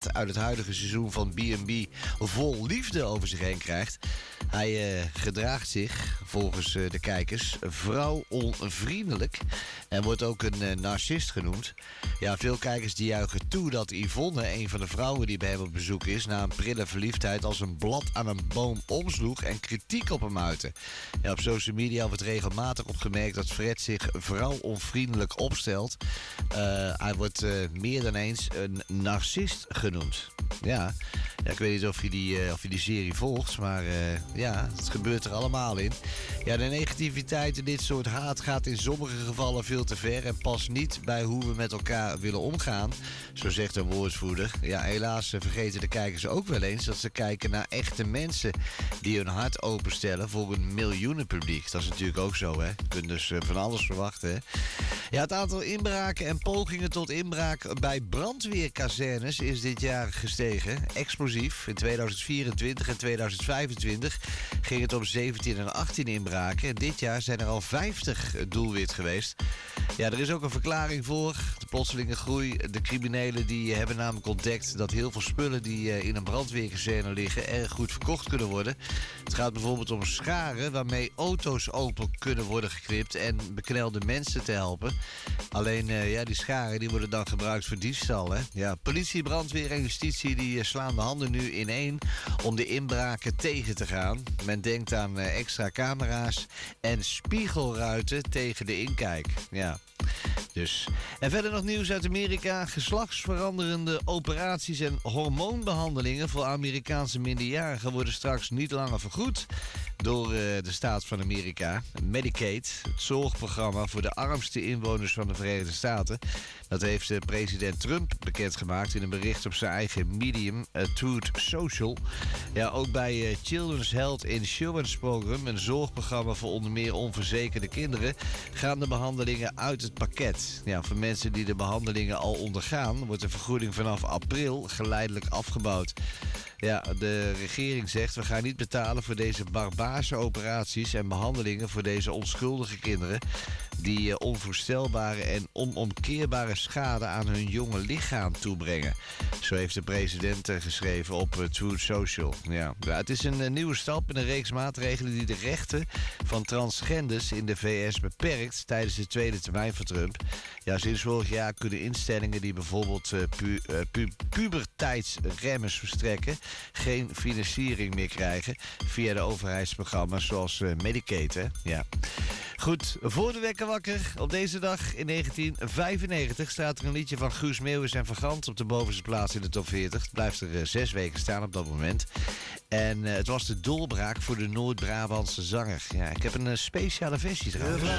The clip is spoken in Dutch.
uit het huidige seizoen van B&B vol liefde over zich heen krijgt. Hij gedraagt zich, volgens de kijkers, vrouwonvriendelijk en wordt ook een narcist genoemd. Ja, veel kijkers die juichen toe dat Yvonne, een van de vrouwen die bij hem op bezoek is, na een prille verliefdheid als een blad aan een boom omsloeg en kritiek op hem uitte. Ja, op social media wordt regelmatig opgemerkt dat Fred zich vrouwonvriendelijk opstelt. Hij wordt meer dan eens een narcist genoemd. Ja, ik weet niet of je die serie volgt, maar ja, het gebeurt er allemaal in. Ja, de negativiteit in dit soort haat gaat in sommige gevallen veel te ver en past niet bij hoe we met elkaar willen omgaan, zo zegt een woordvoerder. Ja, helaas vergeten de kijkers ook wel eens dat ze kijken naar echte mensen die hun hart openstellen voor een miljoenenpubliek. Dat is natuurlijk ook zo, hè. Je kunt dus van alles verwachten, hè. Ja, het aantal inbraken en pogingen tot inbraak bij brandweerkazernes is dit jaar gestegen. Explosief. In 2024 en 2025 ging het om 17 en 18 inbraken. Dit jaar zijn er al 50 doelwit geweest. Ja, er is ook een verklaring voor. De plotselinge groei. De criminelen die hebben namelijk ontdekt dat heel veel spullen die in een brandweerkazerne liggen erg goed verkocht kunnen worden. Het gaat bijvoorbeeld om scharen waarmee auto's open kunnen worden geknipt en beknelde mensen te helpen. Alleen, die scharen die worden dan gebruikt voor diefstal, hè. Ja, politie, brandweer en justitie die slaan de handen nu ineen om de inbraken tegen te gaan. Men denkt aan extra camera's en spiegelruiten tegen de inkijk. Ja. Dus. En verder nog nieuws uit Amerika. Geslachtsveranderende operaties en hormoonbehandelingen voor Amerikaanse minderjarigen worden straks niet langer vergoed door de staat van Amerika. Medicaid, het zorgprogramma voor de armste inwoners van de Verenigde Staten. Dat heeft president Trump bekendgemaakt in een bericht op zijn eigen medium, Truth Social. Ja, ook bij Children's Health Insurance Program, een zorgprogramma voor onder meer onverzekerde kinderen, gaan de behandelingen uit het pakket. Ja, voor mensen die de behandelingen al ondergaan, wordt de vergoeding vanaf april geleidelijk afgebouwd. Ja, de regering zegt, we gaan niet betalen voor deze barbaarse operaties en behandelingen voor deze onschuldige kinderen die onvoorstelbare en onomkeerbare schade aan hun jonge lichaam toebrengen. Zo heeft de president geschreven op Truth Social. Ja, het is een nieuwe stap in een reeks maatregelen die de rechten van transgenders in de VS beperkt tijdens de tweede termijn van Trump. Ja, sinds vorig jaar kunnen instellingen die bijvoorbeeld puberteitsremmers verstrekken geen financiering meer krijgen via de overheidsprogramma's zoals Medicaid, hè? Ja. Goed, voor de wekker wakker. Op deze dag in 1995 staat er een liedje van Guus Meeuwis en Van Gant op de bovenste plaats in de top 40. Het blijft er 6 weken staan op dat moment. En het was de doorbraak voor de Noord-Brabantse zanger. Ja, ik heb een speciale versie trouwens.